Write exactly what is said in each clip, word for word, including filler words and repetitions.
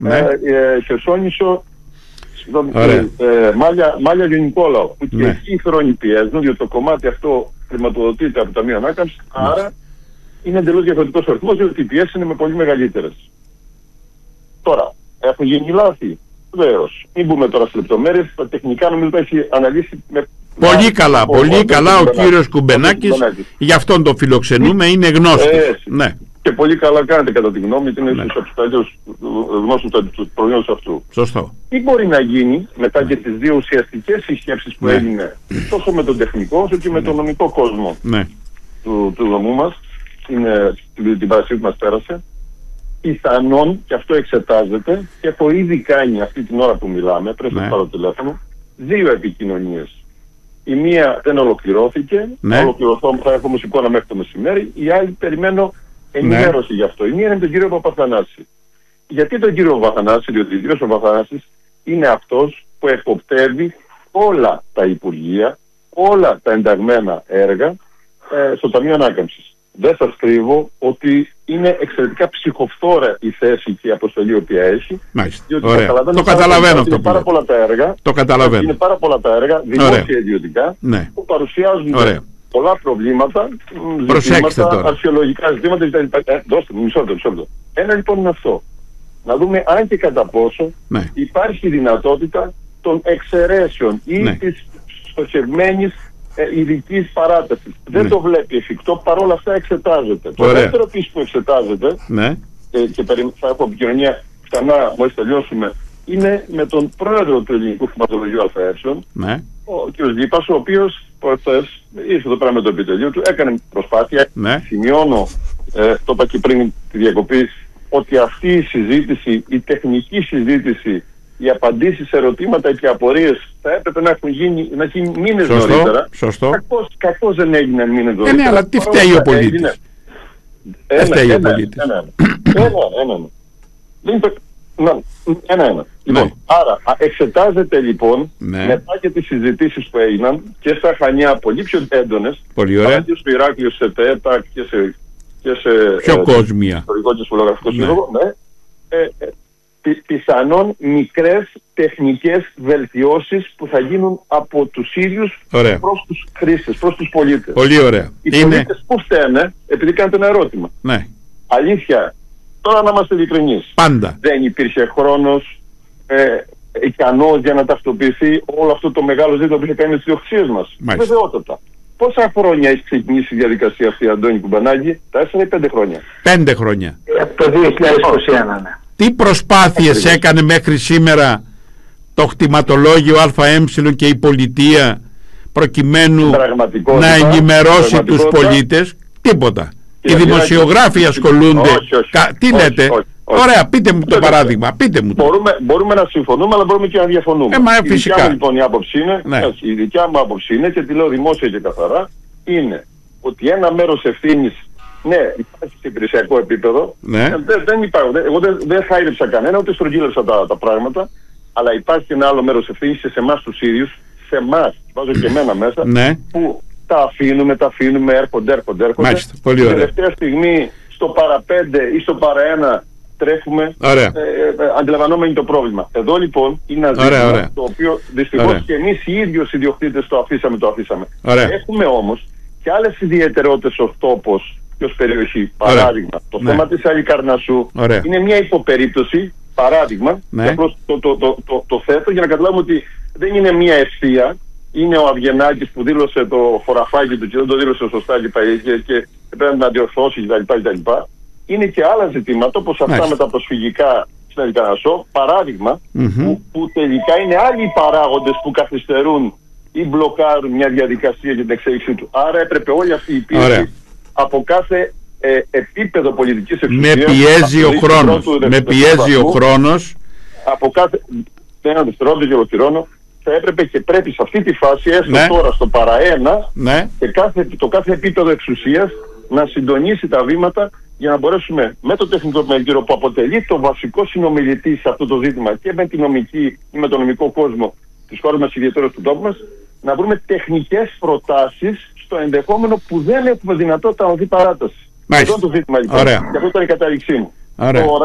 ναι. ε, ε, Χερσόνησο, ε, ε, Μάλια, Μάλια Γιονικόλαο, που και ναι. εκεί οι χρόνοι πιέζουν, διότι το κομμάτι αυτό χρηματοδοτείται από το Ταμείο Ανάκαμψης, ναι. άρα είναι εντελώς διαφορετικός ο αριθμός, διότι οι πιέσεις είναι με πολύ μεγαλύτερες. Τώρα, έχουν γίνει λάθη. Βεβαίως. Μην μπούμε τώρα σε λεπτομέρειες. Τα τεχνικά νομίζω ότι έχει αναλύσει με... Πολύ να... καλά, ο, πολύ ο, καλά ο, ο κύριος Κουμπενάκης. Γι' αυτόν τον φιλοξενούμε, είναι γνώστης. Ε, ναι. Και πολύ καλά κάνετε κατά τη γνώμη, γιατί είναι ίσως από τους καλύτερους γνώστους του προϊόντος αυτού. Σωστό. Τι μπορεί να γίνει μετά ναι. και τις δύο ουσιαστικές συσκέψεις που ναι. έγινε τόσο με τον τεχνικό όσο και με ναι. τον νομικό κόσμο ναι. του, του δομού μας, είναι, την, την Παρασκευή που μας πέρασε. Πιθανόν, και αυτό εξετάζεται, και έχω ήδη κάνει αυτή την ώρα που μιλάμε, πρέπει να ναι. πάρω τηλέφωνο, δύο επικοινωνίες. Η μία δεν ολοκληρώθηκε, ναι. θα ολοκληρωθώ, θα έχω όμως εικόνα μέχρι το μεσημέρι, η άλλη περιμένω ενημέρωση ναι. γι' αυτό. Η μία είναι τον κύριο Παπαθανάση. Γιατί τον κύριο Παπαθανάση, διότι ο κύριος Παπαθανάσης είναι αυτός που εποπτεύει όλα τα υπουργεία, όλα τα ενταγμένα έργα ε, στο Ταμείο Ανάκαμψης. Δεν σας κρύβω ότι είναι εξαιρετικά ψυχοφθόρα η θέση και η αποστολή η οποία έχει. Μάλιστα. Το καταλαβαίνω αυτό. Είναι πάρα πολλά τα έργα. Το καταλαβαίνω. Είναι πάρα πολλά τα έργα, δημόσια και ιδιωτικά, ναι. που παρουσιάζουν Ωραία. πολλά προβλήματα, ζητήματα, αρχαιολογικά ζητήματα κτλ. Ε, δώστε μου, μισό λεπτό, μισό λεπτό. Ένα λοιπόν είναι αυτό. Να δούμε αν και κατά πόσο ναι. υπάρχει δυνατότητα των εξαιρέσεων ή ναι. της στοχευμένης Ε, ειδικής παράτασης. Ναι. Δεν το βλέπει εφικτό, παρόλα αυτά εξετάζεται. Ωραία. Το δεύτερο επίσης που εξετάζεται, ναι. ε, και περι, θα έχω επικοινωνία ξανά μόλις τελειώσουμε, είναι με τον πρόεδρο του Ελληνικού Χρηματολογίου ΑΕ, ναι. ο κ. Λίπας, ο οποίος προχθές ήρθε εδώ πέρα με το επιτελείο του, έκανε προσπάθεια. Ναι. Σημειώνω, ε, το είπα και πριν τη διακοπή, ότι αυτή η συζήτηση, η τεχνική συζήτηση, οι απαντήσεις σε ερωτήματα και απορίες θα έπρεπε να έχουν γίνει, να γίνει μήνες σωστό, νωρίτερα. Σωστό. Κακώς, κακώς δεν έγιναν μήνες νωρίτερα. Ε, ναι, αλλά τι φταίει ο πολίτης. Ένα, φταίει ένα, ο πολίτης. Ένα, ένα. ένα, ένα. Δεν είπε, να, ένα, ένα. Λοιπόν, ναι. άρα εξετάζεται λοιπόν ναι. μετά και τις συζητήσεις που έγιναν και στα Χανιά πολύ πιο έντονες. Πολύ ωραία. Απέναντι στο Ηράκλειο, σε ΤΕΤΑΚ και σε... Και σε πιο ε, κόσμια. Ιστορικό και σχολογραφικό σύλλογο, ναι. Ε, ε, πι, πιθανόν μικρές τεχνικές βελτιώσεις που θα γίνουν από τους ίδιους ωραία. προς τους χρήστες, προς τους πολίτες. Πολύ ωραία. Οι είναι... πολίτες που φταίνε, επειδή κάνετε ένα ερώτημα. Ναι. Αλήθεια, τώρα να είμαστε ειλικρινείς. Πάντα. Δεν υπήρχε χρόνος ε, ικανός για να ταυτοποιηθεί όλο αυτό το μεγάλο ζήτημα που είχε κάνει τις διοκτησίες μας. Βεβαιότατα. Πόσα χρόνια έχει ξεκινήσει η διαδικασία αυτή, Αντώνη Κουμπανάκη? Τέσσερα ή πέντε χρόνια? Πέντε χρόνια. Από το δύο χιλιάδες είκοσι ένα, ναι. Τι προσπάθειες έκανε μέχρι σήμερα το κτηματολόγιο ΑΕ και η πολιτεία προκειμένου να ενημερώσει τους πολίτες? Τίποτα. Οι δημοσιογράφοι ασχολούνται. Όχι, όχι, Κα... Τι όχι, λέτε? όχι, όχι. Ωραία, πείτε μου το παράδειγμα. Πείτε μου το. Μπορούμε, μπορούμε να συμφωνούμε, αλλά μπορούμε και να διαφωνούμε. Ε, μα, η φυσικά. δικιά μου λοιπόν η άποψη είναι, ναι. έτσι, η δικιά μου άποψη είναι, και τη λέω δημόσια και καθαρά, είναι ότι ένα μέρος ευθύνης, ναι, υπάρχει σε υπηρεσιακό επίπεδο, ναι. δεν, δεν υπάρχουν. Εγώ δεν, δεν χάιρεψα κανένα, ούτε στρογγύλεψα τα, τα πράγματα, αλλά υπάρχει ένα άλλο μέρος ευθύνης σε εμάς τους ίδιους, σε εμάς, βάζω και εμένα μέσα, ναι. που τα αφήνουμε, τα αφήνουμε, έρχονται, έρχονται, έρχονται. Μάλιστα, πολύ ωραία. Τελευταία στιγμή στο παραπέντε ή στο παραένα τρέχουμε, ε, ε, αντιλαμβανόμενοι το πρόβλημα. Εδώ λοιπόν είναι ένα ζήτημα ωραία, ωραία. το οποίο δυστυχώς και εμείς οι ίδιοι ιδιοκτήτες το αφήσαμε, το αφήσαμε. Ωραία. Έχουμε όμως και άλλες ιδιαιτερότητες ως τόπος και ως περιοχή. Παράδειγμα, ωραία. το ναι. θέμα της Αλικαρνασσού ωραία. είναι μια υποπερίπτωση, παράδειγμα, ναι. το, το, το, το, το, το θέτω για να καταλάβουμε ότι δεν είναι μια ευθεία. Είναι ο Αυγενάκης που δήλωσε το χωραφάκι του και δεν το δήλωσε σωστά και, και, και πρέπει να διορθώσει κτλ. Είναι και άλλα ζητήματα όπως αυτά Μάλιστα. με τα προσφυγικά στην Αλικαρνασσό, παράδειγμα, mm-hmm. που, που τελικά είναι άλλοι παράγοντες που καθυστερούν ή μπλοκάρουν μια διαδικασία για την εξέλιξή του. Άρα έπρεπε όλη αυτή η πίεση από κάθε ε, επίπεδο πολιτικής εξουσίας. Με πιέζει ο χρόνος. Με πιέζει ο χρόνος. Από κάθε. Ένα δευτερόλεπτο και ολοκληρώνω. Θα έπρεπε και πρέπει σε αυτή τη φάση, έστω ναι. τώρα στο παραένα, ναι. και κάθε, το κάθε επίπεδο εξουσίας να συντονίσει τα βήματα για να μπορέσουμε με το τεχνικό μεγαλύτερο που αποτελεί το βασικό συνομιλητή σε αυτό το ζήτημα και με, τη νομική, με τον νομικό κόσμο της χώρας μας, ιδιαίτερα του τόπου μας, να βρούμε τεχνικές προτάσεις στο ενδεχόμενο που δεν έχουμε δυνατότητα να δει παράταση. Αυτό το ζήτημα λοιπόν. Ωραία. Και αυτό ήταν η κατάληξή μου. Ωραία. Τώρα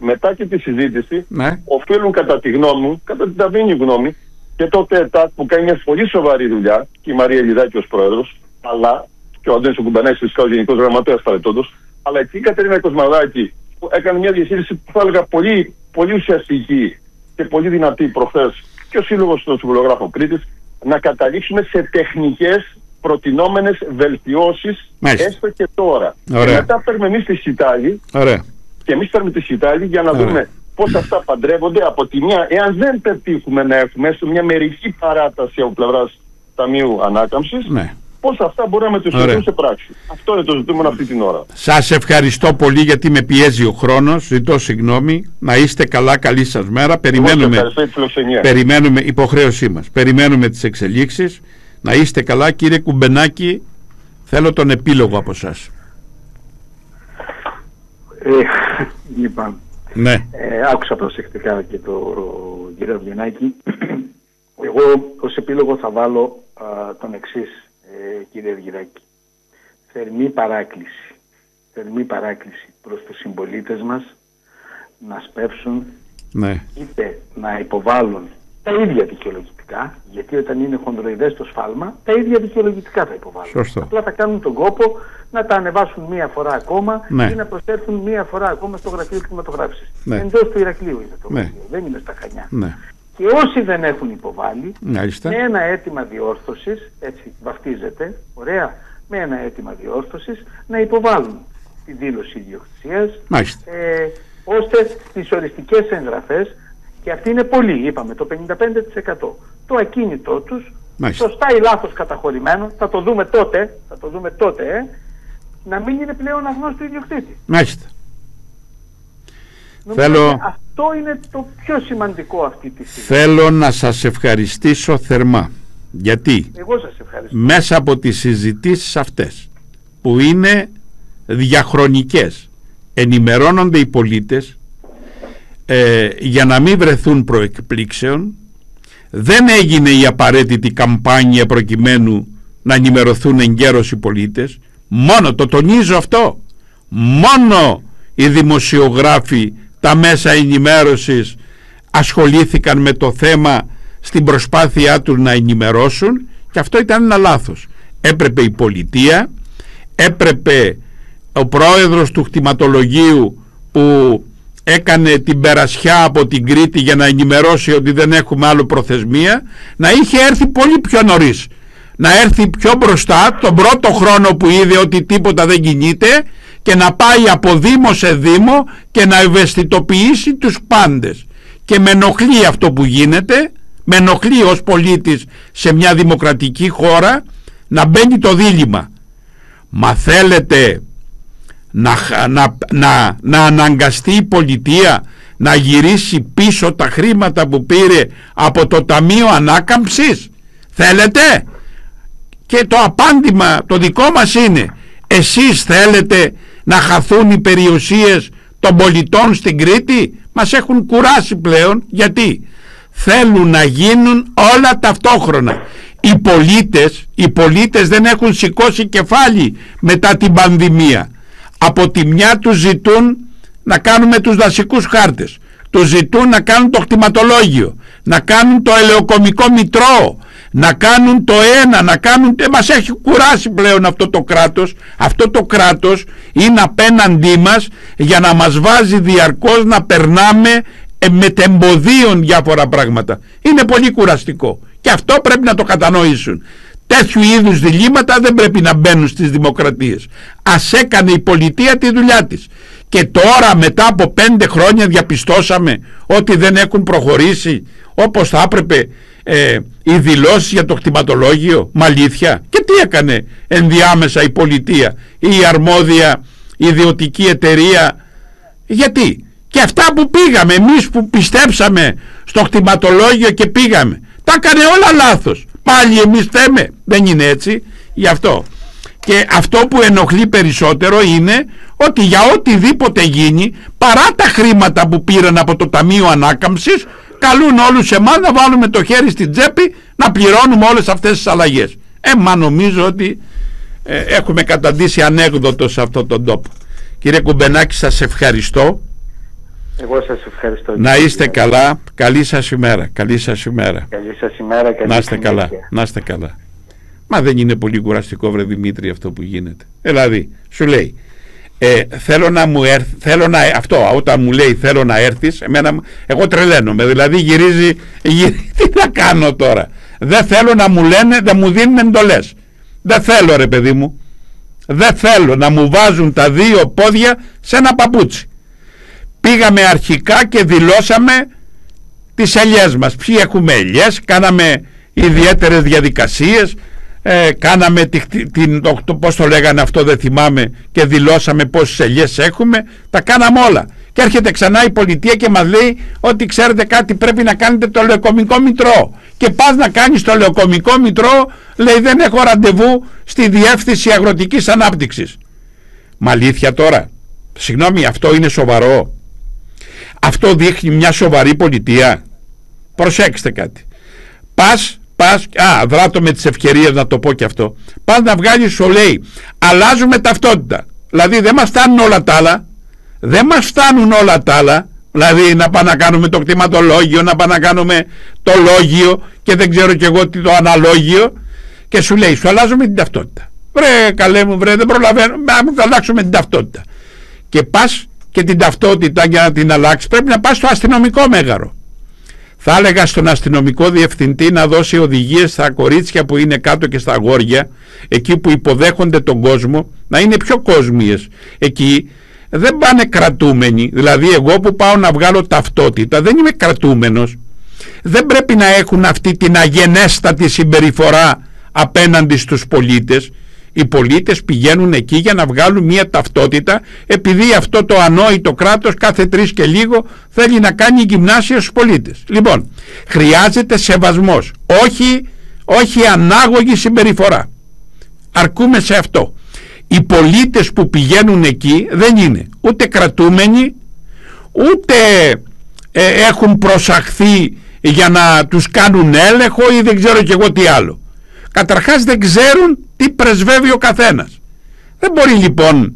μετά και τη συζήτηση, ναι. οφείλουν κατά τη γνώμη μου, κατά την ταπεινή γνώμη, και το ΤΕΤΑΚ που κάνει μια πολύ σοβαρή δουλειά, και η Μαρία Ελιδάκη ως πρόεδρος, αλλά και ο Αντώνης Κουμπανάκης φυσικά ο γενικός γραμματέας παρετώντος, αλλά και η Κατερίνα Κοσμαδάκη που έκανε μια διαχείριση που θα έλεγα πολύ, πολύ ουσιαστική και πολύ δυνατή προχθές, και ο Σύλλογος των Συμβολογράφων Κρήτης, να καταλήξουμε σε τεχνικές προτινόμενες βελτιώσεις, έστω και τώρα. Ωραία. Και μετά παίρνουμε εμείς τη σκητάλη, Ωραία. και εμείς παίρνουμε τη σκητάλη για να Ωραία. δούμε πώς αυτά παντρεύονται από τη μια, εάν δεν πετύχουμε να έχουμε έστω μια μερική παράταση από πλευράς Ταμείου Ανάκαμψης, Ναι. πώς αυτά μπορούμε να μετουσιαστούν σε πράξη. Αυτό είναι το ζητούμενο αυτή την ώρα. Σας ευχαριστώ πολύ, γιατί με πιέζει ο χρόνος. Ζητώ συγγνώμη. Να είστε καλά, καλή σας μέρα. Περιμένουμε, περιμένουμε υποχρέωσή μας. Περιμένουμε τις εξελίξεις. Να είστε καλά. Κύριε Κουμπενάκη, θέλω τον επίλογο από σας. Ε, λοιπόν, ναι. ε, άκουσα προσεκτικά και το κύριο Αυγενάκη. Εγώ ως επίλογο θα βάλω α, τον εξής, ε, κύριε Αυγενάκη. Θερμή παράκληση. Θερμή παράκληση προς τους συμπολίτες μας να σπεύσουν, ναι. είτε να υποβάλουν τα ίδια δικαιολογητικά, γιατί όταν είναι χονδροειδές το σφάλμα, τα ίδια δικαιολογητικά θα υποβάλουν. Σωστό. Απλά θα κάνουν τον κόπο να τα ανεβάσουν μία φορά ακόμα, ναι. ή να προσθέσουν μία φορά ακόμα στο γραφείο κτηματογράφησης. Ναι. Εντός του Ηρακλείου είναι το ναι. γραφείο, δεν είναι στα Χανιά. Ναι. Και όσοι δεν έχουν υποβάλει, Μάλιστα. με ένα αίτημα διόρθωσης, έτσι βαφτίζεται, ωραία, με ένα αίτημα διόρθωσης, να υποβάλουν τη δήλωση ιδιοκτησίας, ε, ώστε στις οριστικές εγγραφές, και αυτή είναι πολύ, είπαμε, το πενήντα πέντε τοις εκατό, το ακίνητό τους, Μάλιστα. σωστά ή λάθος καταχωρημένο, θα το δούμε τότε, θα το δούμε τότε, ε, να μην είναι πλέον αγνώστου ιδιοκτήτη. Μάλιστα. Θέλω... Αυτό είναι το πιο σημαντικό αυτή τη στιγμή. Θέλω να σας ευχαριστήσω θερμά, γιατί Εγώ σας ευχαριστώ. μέσα από τις συζητήσεις αυτές που είναι διαχρονικές, ενημερώνονται οι πολίτες ε, για να μην βρεθούν προεκπλήξεων. Δεν έγινε η απαραίτητη καμπάνια προκειμένου να ενημερωθούν εγκαίρως οι πολίτες. Μόνο, το τονίζω αυτό, μόνο οι δημοσιογράφοι, τα μέσα ενημέρωσης ασχολήθηκαν με το θέμα στην προσπάθειά τους να ενημερώσουν, και αυτό ήταν ένα λάθος. Έπρεπε η πολιτεία, έπρεπε ο πρόεδρος του κτηματολογίου που έκανε την περασιά από την Κρήτη για να ενημερώσει ότι δεν έχουμε άλλο προθεσμία, να είχε έρθει πολύ πιο νωρίς, να έρθει πιο μπροστά τον πρώτο χρόνο που είδε ότι τίποτα δεν κινείται, και να πάει από δήμο σε δήμο και να ευαισθητοποιήσει τους πάντες. Και με ενοχλεί αυτό που γίνεται, με ενοχλεί ως πολίτης σε μια δημοκρατική χώρα να μπαίνει το δίλημμα. Μα θέλετε να, να, να, να αναγκαστεί η πολιτεία να γυρίσει πίσω τα χρήματα που πήρε από το Ταμείο Ανάκαμψης? Θέλετε? Και το απάντημα το δικό μας είναι: εσείς θέλετε να χαθούν οι περιουσίες των πολιτών στην Κρήτη? Μας έχουν κουράσει πλέον. Γιατί? Θέλουν να γίνουν όλα ταυτόχρονα. Οι πολίτες, οι πολίτες δεν έχουν σηκώσει κεφάλι μετά την πανδημία. Από τη μια τους ζητούν να κάνουμε τους δασικούς χάρτες, τους ζητούν να κάνουν το κτηματολόγιο, να κάνουν το ελαιοκομικό μητρό, να κάνουν το ένα, να κάνουν... Ε, μας έχει κουράσει πλέον αυτό το κράτος. Αυτό το κράτος είναι απέναντί μας για να μας βάζει διαρκώς να περνάμε ε, μετεμποδίων διάφορα πράγματα. Είναι πολύ κουραστικό και αυτό πρέπει να το κατανοήσουν. Τέτοιου είδους διλήμματα δεν πρέπει να μπαίνουν στις δημοκρατίες. Ας έκανε η πολιτεία τη δουλειά της. Και τώρα μετά από πέντε χρόνια διαπιστώσαμε ότι δεν έχουν προχωρήσει όπως θα έπρεπε ε, οι δηλώσεις για το κτηματολόγιο. Μα αλήθεια? Και τι έκανε ενδιάμεσα η πολιτεία ή η αρμόδια ιδιωτική εταιρεία? Γιατί? Και αυτά που πήγαμε εμείς, που πιστέψαμε στο κτηματολόγιο και πήγαμε, τα έκανε όλα λάθος. Πάλι εμείς θέμε? Δεν είναι έτσι. Γι' αυτό. Και αυτό που ενοχλεί περισσότερο είναι ότι για οτιδήποτε γίνει, παρά τα χρήματα που πήραν από το Ταμείο Ανάκαμψης, καλούν όλους εμάς να βάλουμε το χέρι στην τσέπη να πληρώνουμε όλες αυτές τις αλλαγές. Ε, μα νομίζω ότι ε, έχουμε καταντήσει ανέκδοτο σε αυτόν τον τόπο. Κύριε Κουμπενάκη, σας ευχαριστώ. Εγώ σας ευχαριστώ. Να είστε καλά. Καλή σας ημέρα. Καλή σας ημέρα. Καλή σας ημέρα. Καλή να είστε καλά. Να είστε καλά. Μα δεν είναι πολύ κουραστικό, βρε Δημήτρη, αυτό που γίνεται? Δηλαδή, σου λέει, ε, θέλω να μου έρθει, θέλω να, αυτό, όταν μου λέει θέλω να έρθεις, εμένα, εγώ τρελαίνομαι. Δηλαδή γυρίζει, γυρίζει, τι να κάνω τώρα? Δεν θέλω να μου λένε, δεν μου δίνουν εντολές. Δεν θέλω, ρε παιδί μου. Δεν θέλω να μου βάζουν τα δύο πόδια σε ένα παπούτσι. Πήγαμε αρχικά και δηλώσαμε τις ελιές μας. Ποιοι έχουμε ελιές, κάναμε ιδιαίτερες διαδικασίες, ε, κάναμε την, την, το, το, πώς το λέγανε αυτό δεν θυμάμαι, και δηλώσαμε πόσες ελιές έχουμε, τα κάναμε όλα. Και έρχεται ξανά η πολιτεία και μας λέει ότι ξέρετε κάτι, πρέπει να κάνετε το λεωκομικό μητρό. Και πας να κάνεις το λεωκομικό μητρό, λέει δεν έχω ραντεβού στη Διεύθυνση Αγροτικής Ανάπτυξης. Μα αλήθεια τώρα? Συγγνώμη, αυτό είναι σοβαρό? Αυτό δείχνει μια σοβαρή πολιτεία? Προσέξτε κάτι. Πας, πας, α, δράτω με τις ευκαιρίες να το πω και αυτό. Πας να βγάλεις, σου λέει, αλλάζουμε ταυτότητα. Δηλαδή δεν μας φτάνουν όλα τα άλλα. Δεν μας φτάνουν όλα τα άλλα. Δηλαδή να πάμε να κάνουμε το κτηματολόγιο, να πάμε να κάνουμε το λόγιο και δεν ξέρω κι εγώ τι το αναλόγιο, και σου λέει, σου αλλάζουμε την ταυτότητα. Βρε καλέ μου, βρε, δεν προλαβαίνω, να μου αλλάξουμε την ταυτότητα. Και πας και την ταυτότητα για να την αλλάξει πρέπει να πας στο αστυνομικό μέγαρο. Θα έλεγα στον αστυνομικό διευθυντή να δώσει οδηγίες στα κορίτσια που είναι κάτω και στα αγόρια, εκεί που υποδέχονται τον κόσμο, να είναι πιο κόσμιες. Εκεί δεν πάνε κρατούμενοι. Δηλαδή εγώ που πάω να βγάλω ταυτότητα δεν είμαι κρατούμενος. Δεν πρέπει να έχουν αυτή την αγενέστατη συμπεριφορά απέναντι στους πολίτες. Οι πολίτες πηγαίνουν εκεί για να βγάλουν μια ταυτότητα, επειδή αυτό το ανόητο κράτος κάθε τρεις και λίγο θέλει να κάνει γυμνάσια στους πολίτες. Λοιπόν, χρειάζεται σεβασμός, όχι, όχι ανάγωγη συμπεριφορά. Αρκούμε σε αυτό. Οι πολίτες που πηγαίνουν εκεί δεν είναι ούτε κρατούμενοι, ούτε ε, έχουν προσαχθεί για να τους κάνουν έλεγχο ή δεν ξέρω κι εγώ τι άλλο. Καταρχάς δεν ξέρουν τι πρεσβεύει ο καθένας. Δεν μπορεί λοιπόν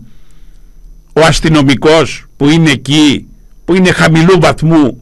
ο αστυνομικός που είναι εκεί, που είναι χαμηλού βαθμού,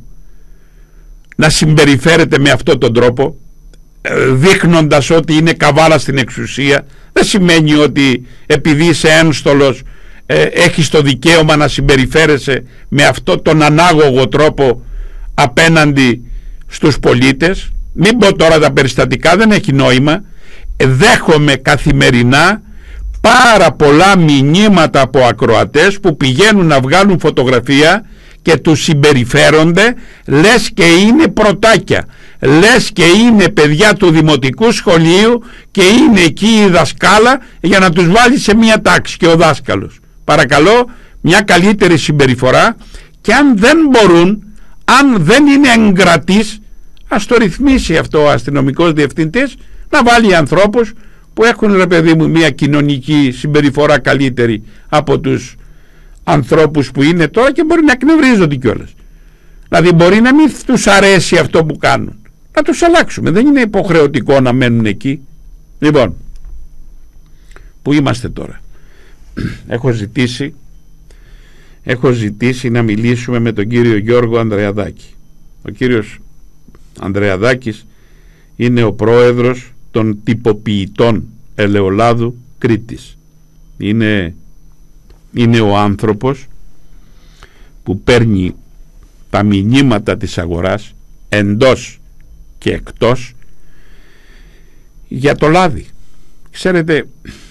να συμπεριφέρεται με αυτόν τον τρόπο, δείχνοντας ότι είναι καβάλα στην εξουσία. Δεν σημαίνει ότι επειδή είσαι ένστολος ε, έχεις το δικαίωμα να συμπεριφέρεσαι με αυτόν τον ανάγωγο τρόπο απέναντι στους πολίτες. Μην πω τώρα τα περιστατικά, δεν έχει νόημα. Δέχομαι καθημερινά πάρα πολλά μηνύματα από ακροατές που πηγαίνουν να βγάλουν φωτογραφία και τους συμπεριφέρονται λες και είναι πρωτάκια, λες και είναι παιδιά του δημοτικού σχολείου και είναι εκεί η δασκάλα για να τους βάλει σε μια τάξη και ο δάσκαλος. Παρακαλώ, μια καλύτερη συμπεριφορά, και αν δεν μπορούν, αν δεν είναι εγκρατής, ας το ρυθμίσει αυτό ο αστυνομικός διευθυντής, να βάλει ανθρώπους που έχουν, ρε παιδί μου, μια κοινωνική συμπεριφορά καλύτερη από τους ανθρώπους που είναι τώρα και μπορεί να εκνευρίζονται κιόλας. Δηλαδή μπορεί να μην τους αρέσει αυτό που κάνουν, να τους αλλάξουμε, δεν είναι υποχρεωτικό να μένουν εκεί. Λοιπόν, που είμαστε τώρα? Έχω ζητήσει έχω ζητήσει να μιλήσουμε με τον κύριο Γιώργο Ανδρεαδάκη. Ο κύριος Ανδρεαδάκης είναι ο πρόεδρος των τυποποιητών ελαιολάδου Κρήτης. Είναι, είναι ο άνθρωπος που παίρνει τα μηνύματα της αγοράς εντός και εκτός για το λάδι. Ξέρετε,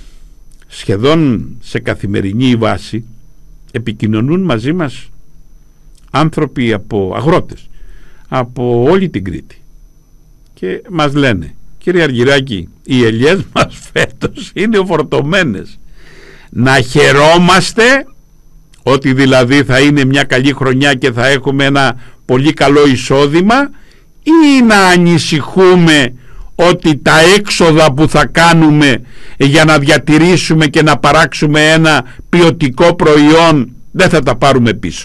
σχεδόν σε καθημερινή βάση επικοινωνούν μαζί μας άνθρωποι, από αγρότες από όλη την Κρήτη, και μας λένε, κύριε Αργυράκη, οι ελιές μας φέτος είναι φορτωμένες. Να χαιρόμαστε ότι δηλαδή θα είναι μια καλή χρονιά και θα έχουμε ένα πολύ καλό εισόδημα, ή να ανησυχούμε ότι τα έξοδα που θα κάνουμε για να διατηρήσουμε και να παράξουμε ένα ποιοτικό προϊόν δεν θα τα πάρουμε πίσω?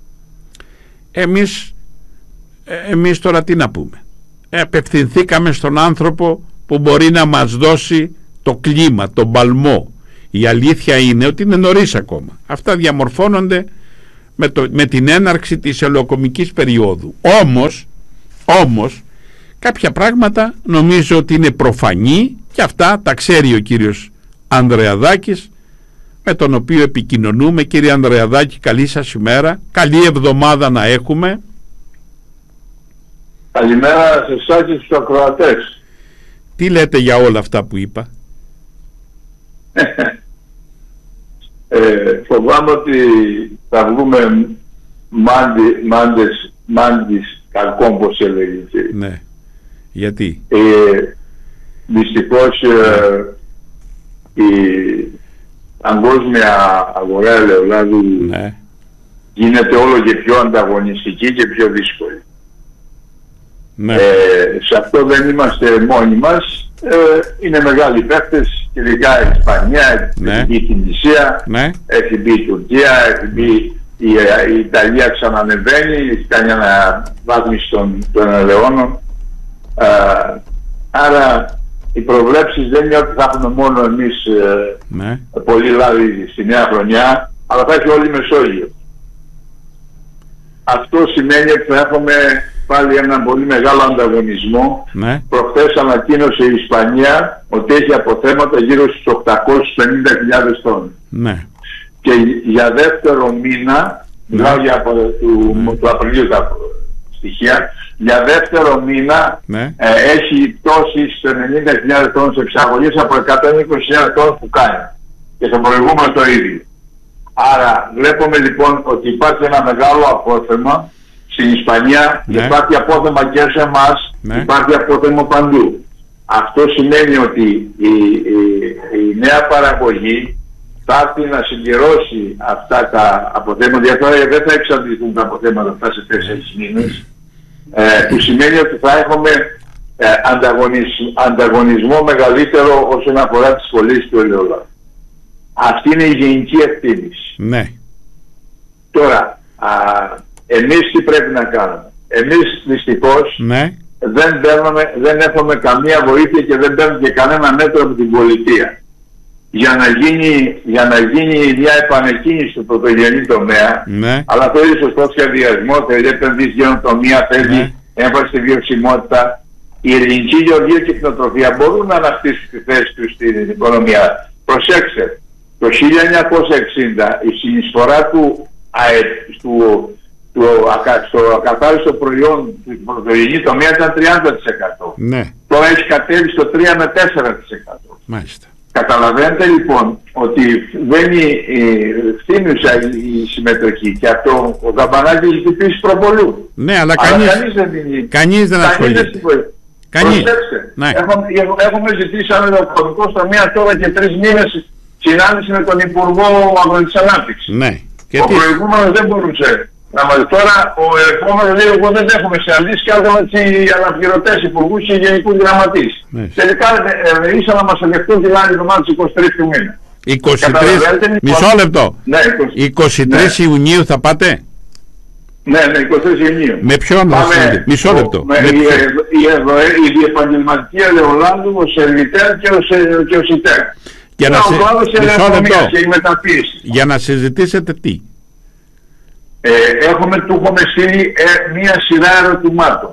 Εμείς, εμείς τώρα τι να πούμε? Απευθυνθήκαμε στον άνθρωπο που μπορεί να μας δώσει το κλίμα, τον παλμό. Η αλήθεια είναι ότι είναι νωρίς ακόμα. Αυτά διαμορφώνονται με, το, με την έναρξη της ελαιοκομικής περίοδου. Όμως, όμως κάποια πράγματα νομίζω ότι είναι προφανή και αυτά τα ξέρει ο κύριος Ανδρεαδάκης, με τον οποίο επικοινωνούμε. Κύριε Ανδρεαδάκη, καλή σας ημέρα, καλή εβδομάδα να έχουμε. Καλημέρα σε εσάς και στους ακροατές. Τι λέτε για όλα αυτά που είπα? ε, φοβάμαι ότι θα βγούμε μάντι, μάντες, μάντις κακόν, πως έλεγε. Ναι. Γιατί? Ε, δυστυχώς ε, η παγκόσμια αγορά ελαιολάδου, ναι, γίνεται όλο και πιο ανταγωνιστική και πιο δύσκολη. Ναι. Ε, σε αυτό δεν είμαστε μόνοι μας. Ε, είναι μεγάλοι παίκτες, ειδικά η Ισπανία, ναι, έχει μπει η Τινησία, ναι, έχει μπει η Τουρκία, έχει μπει η, η Ιταλία, ξανανεβαίνει, έχει κάνει αναβάθμιση των, των ελαιώνων. Ε, άρα οι προβλέψεις δεν είναι ότι θα έχουμε μόνο εμείς ε, ναι, πολύ λάδι στη νέα χρονιά, αλλά θα έχει όλη η Μεσόγειο. Αυτό σημαίνει ότι θα έχουμε πάλι έναν πολύ μεγάλο ανταγωνισμό. Ναι. Προχθές ανακοίνωσε η Ισπανία ότι έχει αποθέματα γύρω στους οκτακόσιες πενήντα χιλιάδες τόνους. Ναι. Και για δεύτερο μήνα, μιλάω, ναι, για του, ναι, του Απριλίου τα στοιχεία, για δεύτερο μήνα, ναι, ε, έχει πτώσει στους ενενήντα χιλιάδες τόνους εξαγωγής από εκατόν είκοσι χιλιάδες τόνους που κάνει. Και στο προηγούμενο το ίδιο. Άρα βλέπουμε λοιπόν ότι υπάρχει ένα μεγάλο απόθεμα στην Ισπανία, ναι, και υπάρχει απόθεμα και σε εμάς, ναι, υπάρχει απόθεμα παντού. Αυτό σημαίνει ότι η, η, η νέα παραγωγή θα έρθει να συμπληρώσει αυτά τα αποθέματα, γιατί δεν θα εξαντληθούν τα αποθέματα αυτά σε τέσσερις μήνες, ε, που σημαίνει ότι θα έχουμε ε, ανταγωνισμό, ανταγωνισμό μεγαλύτερο όσον αφορά τις πωλήσεις του ελαιόλαδου. Αυτή είναι η γενική εκτίμηση. Ναι. Τώρα, α, εμείς τι πρέπει να κάνουμε? Εμείς δυστυχώς, ναι, δεν, παίρνουμε, δεν έχουμε καμία βοήθεια και δεν παίρνουμε και κανένα μέτρο από την πολιτεία. Για να γίνει, για να γίνει μια επανεκκίνηση στο πρωτογενή τομέα, ναι, αλλά θέλει σωστό σχεδιασμό, θέλει επενδύσεις για καινοτομία, θέλει, ναι, έμφαση στη βιωσιμότητα. Η ελληνική γεωργία και η κτηνοτροφία μπορούν να ανακτήσουν τη θέση τους στην οικονομία. Προσέξτε, το χίλια εννιακόσια εξήντα η συνεισφορά του ΑΕΠ του, του, στο ακαθάριστο προϊόν του πρωτογενή τομέα ήταν τριάντα τοις εκατό. Ναι. Τώρα έχει κατέβει στο τρία με τέσσερα τοις εκατό. Μάλιστα. Καταλαβαίνετε λοιπόν ότι βαίνει φθήνουσα η συμμετοχή και αυτό ο Δαμπανάκης έχει χτυπήσει προπολού. Ναι, αλλά, αλλά κανείς, κανείς δεν, είναι, κανείς δεν ασχολείται. Κανείς. Ναι. Έχουμε, έχουμε ζητήσει σαν ελευθερικό τομέα τώρα και τρεις μήνες συνάντηση με τον Υπουργό Αγροτικής Ανάπτυξης. Ναι. Και ο προηγούμενος δεν μπορούσε να μας. Τώρα ο επόμενος λέει: εγώ δεν έχουμε συναντήσει και άδω με τις αναπληρωτές υπουργούς και γενικούς γραμματείς. Ναι. Τελικά ε, ήσαν να μας ελεγχθούν την άλλη εβδομάδα της εικοστή τρίτη του μήνα. εικοστή τρίτη, μισό λεπτό. Ναι, εικοστή τρίτη, ναι, Ιουνίου θα πάτε? Ναι, ναι, εικοστή τρίτη Ιουνίου. Με ποιον θα πάτε? Μισό λεπτό. Με με η, η, η διεπαγγελματική ελαιολάδου, ο Σερβιτέρ και ο, και ο Σιτέρ. Για να, σε... για να συζητήσετε τι? Ε, έχουμε, του έχουμε στείλει ε, μία σειρά ερωτημάτων.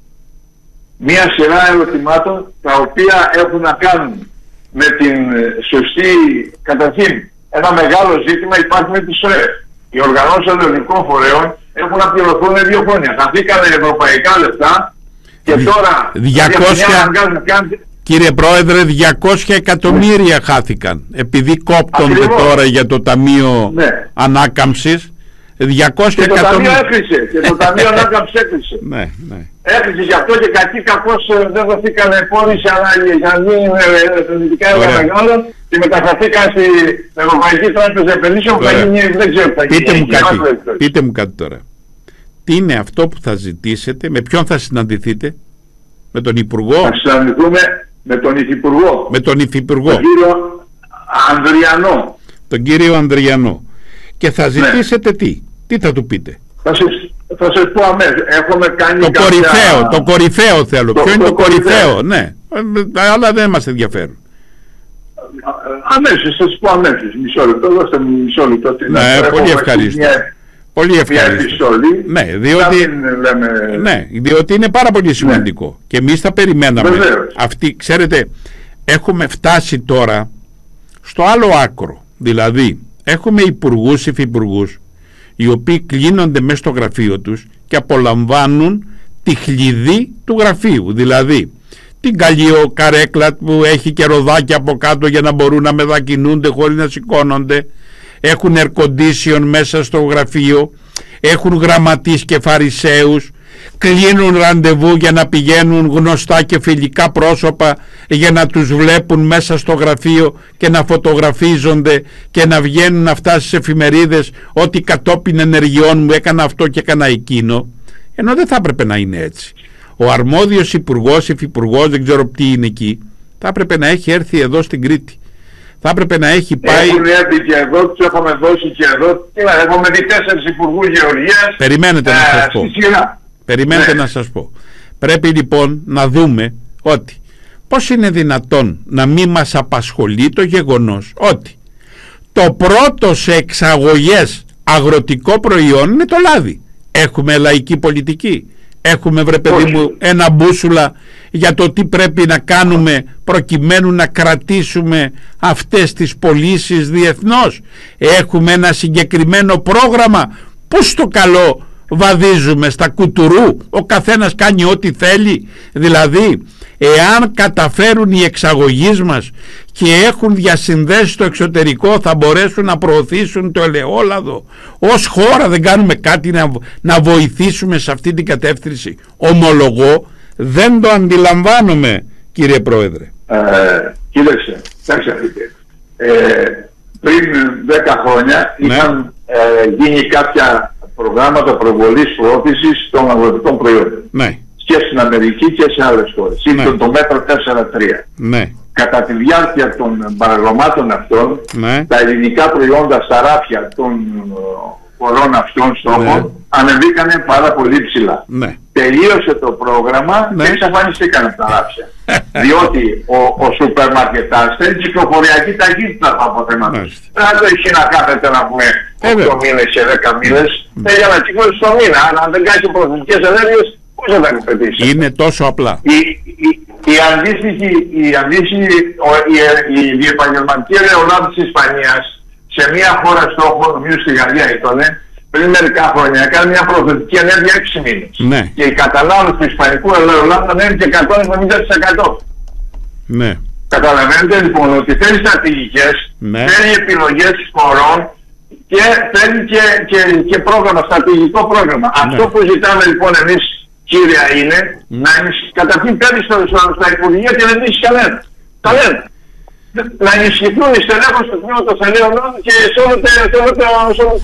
Μία σειρά ερωτημάτων τα οποία έχουν να κάνουν με την σωστή, καταρχήν ένα μεγάλο ζήτημα υπάρχει με τη ΣΟΕ. Οι οργανώσεις ελληνικών φορέων έχουν να πληρωθούν δύο χρόνια. Χαθήκανε ευρωπαϊκά λεφτά και τώρα διακόσια... Κύριε Πρόεδρε, διακόσια εκατομμύρια χάθηκαν επειδή κόπτονται τώρα για το Ταμείο, ναι, Ανάκαμψης. διακόσια και το εκατομμύρια... Ταμείο έκλεισε και το Ταμείο Ανάκαμψης έκλεισε. Ναι, ναι. Έκλεισε γι' αυτό και κακοί κακώς δεν δοθήκαν πόροι για να γίνουν επενδυτικά έργα μεγάλων και μεταφερθήκαν στην Ευρωπαϊκή Τράπεζα Επενδύσεων που θα γίνει, δεν ξέρω τι θα γίνει. Πείτε μου κάτι, πείτε μου κάτι τώρα. Τι είναι αυτό που θα ζητήσετε, με ποιον θα συναντηθείτε? Με τον Υπουργό? Θα συναντηθούμε με τον Υφυπουργό. Με τον Υφυπουργό. Τον κύριο Ανδριανό. Τον κύριο Ανδριανό. Και θα ζητήσετε, ναι, τι? Τι θα του πείτε? Θα σας, θα σας πω αμέσως. Έχουμε κάνει το κάποια... κορυφαίο, το κορυφαίο θέλω. Το, Ποιο είναι το, το κορυφαίο, κορυφαίο, ναι. Αλλά δεν μας ενδιαφέρουν. Αμέσως, θα σας πω αμέσως. Μισό λεπτό, δώστε μου μισό λεπτό. Ναι, πολύ ευχαρίστω. Μια... Πολύ ευχαριστώ. Μια επιστολή. Ναι, διότι, λέμε... ναι, διότι είναι πάρα πολύ σημαντικό. Ναι. Και εμείς θα περιμέναμε. Αυτή, ξέρετε, έχουμε φτάσει τώρα στο άλλο άκρο. Δηλαδή, έχουμε υπουργούς, υφυπουργούς, οι οποίοι κλείνονται μέσα στο γραφείο τους και απολαμβάνουν τη χλειδί του γραφείου. Δηλαδή, την καλλιό καρέκλα που έχει και ροδάκια από κάτω για να μπορούν να μετακινούνται χωρίς να σηκώνονται. Έχουν air condition μέσα στο γραφείο, έχουν γραμματείς και φαρισαίους, κλείνουν ραντεβού για να πηγαίνουν γνωστά και φιλικά πρόσωπα για να τους βλέπουν μέσα στο γραφείο και να φωτογραφίζονται και να βγαίνουν αυτά στις εφημερίδες ότι κατόπιν ενεργειών μου έκανα αυτό και έκανα εκείνο, ενώ δεν θα έπρεπε να είναι έτσι. Ο αρμόδιος υπουργός, υφυπουργός, δεν ξέρω τι είναι εκεί, θα έπρεπε να έχει έρθει εδώ στην Κρήτη. Θα έπρεπε να έχει πάει... Έχουν έρθει και εδώ, τους έχουμε δώσει και εδώ. Τι να, έχουμε δει τέσσερις υπουργούς γεωργίας. Περιμένετε ε, να σας πω. Περιμένετε ναι. να σας πω. Πρέπει λοιπόν να δούμε ότι πώς είναι δυνατόν να μην μας απασχολεί το γεγονός ότι το πρώτο σε εξαγωγές αγροτικό προϊόν είναι το λάδι. Έχουμε λαϊκή πολιτική. Έχουμε, βρε παιδί μου, ένα μπούσουλα για το τι πρέπει να κάνουμε προκειμένου να κρατήσουμε αυτές τις πωλήσεις διεθνώς. Έχουμε ένα συγκεκριμένο πρόγραμμα. Πού στο καλό βαδίζουμε, στα κουτουρού, ο καθένας κάνει ό,τι θέλει? Δηλαδή, εάν καταφέρουν οι εξαγωγείς μας και έχουν διασυνδέσει στο εξωτερικό, θα μπορέσουν να προωθήσουν το ελαιόλαδο. Ως χώρα δεν κάνουμε κάτι να, να βοηθήσουμε σε αυτή την κατεύθυνση? Ομολογώ, δεν το αντιλαμβάνομαι, κύριε Πρόεδρε. Ε, κοίταξε, κοιτάξτε, ε, πριν δέκα χρόνια ναι. είχαν ε, γίνει κάποια προγράμματα προβολής προώθησης των αγροτικών προϊόντων. Ναι. Και στην Αμερική και σε άλλες χώρες. Ναι. Ήταν το μέτρο τέσσερα τρία. Ναι. Κατά τη διάρκεια των παραγωμάτων αυτών, ναι. τα ελληνικά προϊόντα στα ράφια των χωρών αυτών στόχων ναι. ανεβήκανε πάρα πολύ ψηλά. Ναι. Τελείωσε το πρόγραμμα ναι. και εξαφανιστήκαν από τα ράφια. Διότι ο, ο σούπερ μαρκετάς θέλει κυκλοφοριακή ταχύτητα από αποθέματα. Δεν το έχει να κάθεται να πούμε οκτώ μήνες και δέκα μήνες. Θέλει ένα κύκλο στο μήνα. Αν δεν κάνει προθετικές ενέργειες, πώς θα τα εκπαιδεύσει? Είναι τόσο απλά. Η, η, η αντίστοιχη, η, αντίστοιχη, η, η, η διεπαγγελματική ελαιολάδη της Ισπανίας σε μια χώρα στόχο, νομίζω στη Γαλλία ήτανε, πριν μερικά χρόνια έκανε μια προθετική ενέργεια έξι μήνες. Ναι. Και η κατανάλωση του ισπανικού ελαιολάδου ανέβηκε εκατόν εβδομήντα τοις εκατό. Ναι. Καταλαβαίνετε λοιπόν ότι θέλει στρατηγικές, ναι. θέλει επιλογές χωρών και θέλει και, και, και πρόγραμμα, στρατηγικό πρόγραμμα. Ναι. Αυτό που ζητάμε λοιπόν εμείς, κύρια, είναι mm. να ενισχυθεί. Καταρχήν παίρνει στα Υπουργεία και δεν ενισχύσει κανένα. Κανένα. Να ενισχυθούν οι στελέχος του τμήματος ελαίων και σε όλους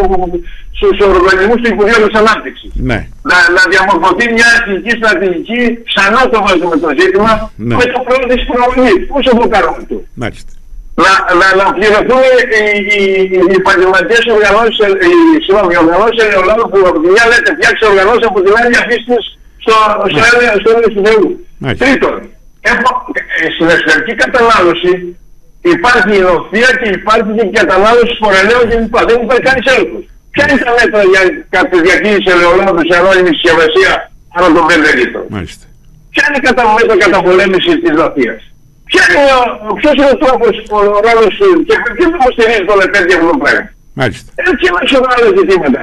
τους οργανισμούς του Υπουργείου της Ανάπτυξης. Ναι. Να, να διαμορφωθεί μια εθνική στρατηγική, ξανά το βάζουμε το ζήτημα, ναι. με το πρώτο της προβολής. Πώς θα το κάνουμε αυτό? Μάλιστα. Να, να, να πληρωθούν οι, οι, οι επαγγελματικές οργανώσεις, οι οργανώσεις ελαιολάδου που από τη μια λέτε φτιάξει οργανώσεις, από την άλλη αφήσεις στο έργο του Θεού. Τρίτον, έχω, στην εξωτερική κατανάλωση υπάρχει η νοθεία και υπάρχει και η κατανάλωση φορελαίων κλπ. Δεν υπάρχει κανείς έλεγχος. Ποια είναι τα μέτρα για τη διαχείριση ελαιολάδου σε ανώνυμη συσκευασία ανά των πέντε λίτρων? Ποια είναι τα μέτρα καταπολέμησης της νοθείας? Ποιος είναι ο τρόπος, ο ρόλος του και ποιος θα υποστηρίζει τον επένδυο αυτό το πράγμα? Έτσι είναι άλλα ζητήματα.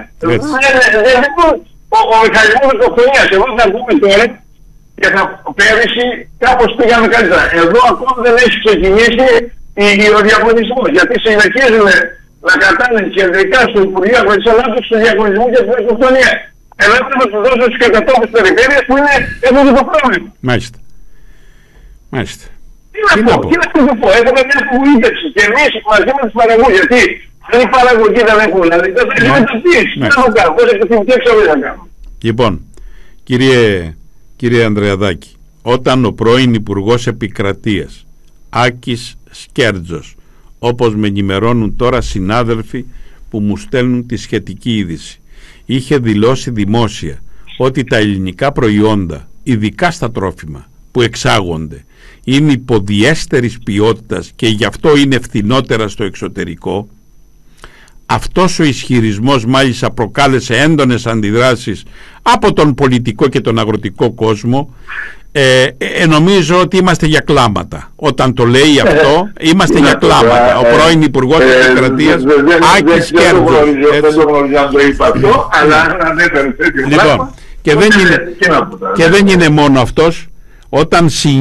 Ο μηχανισμός της αυτοκτονίας, εγώ θα πούμε τώρα, και θα πέρυσι κάπως πήγαμε καλύτερα. Εδώ ακόμα δεν έχει ξεκινήσει ο διαγωνισμός, γιατί συνεχίζουν να κρατάνε κεντρικά στο Υπουργείο Αγροτικής Ανάπτυξης του διαγωνισμού για την αυτοκτονία. Εδώ πρέπει να τους δώσουν στις κατατόπους περιφέρειες που είναι εδώ το πρόβλημα. Μάλιστα. Μάλιστα. Τι να πω, τι να πω, έχουμε μια απογοήτευση και εμείς μαζί με τους παραγωγούς, γιατί αν η παραγωγή δεν έχουμε, δηλαδή δεν θα έχει μεταπτύξει. Τι να το κάνω, πώς εκτιμητή εξαγωγή θα κάνω? Λοιπόν, κύριε, κύριε Ανδρεαδάκη, όταν ο πρώην Υπουργός Επικρατείας Άκης Σκέρτζος, όπως με ενημερώνουν τώρα συνάδελφοι που μου στέλνουν τη σχετική είδηση, είχε δηλώσει δημόσια ότι τα ελληνικά προϊόντα, ειδικά στα τρόφιμα που εξάγονται, είναι υποδιέστερης ποιότητας και γι' αυτό είναι φθηνότερα στο εξωτερικό, Αυτός ο ισχυρισμός μάλιστα προκάλεσε έντονες αντιδράσεις από τον πολιτικό και τον αγροτικό κόσμο. Ε, ε, νομίζω ότι είμαστε για κλάματα. Όταν το λέει αυτό, είμαστε για κλάματα. Ο πρώην Υπουργός της Δημοκρατίας, Άκης Κέρδος. Δεν το γνωρίζω αν το είπα αυτό, αλλά αν ανέφερε τέτοιο πράγμα. Και δεν είναι μόνο αυτός. Όταν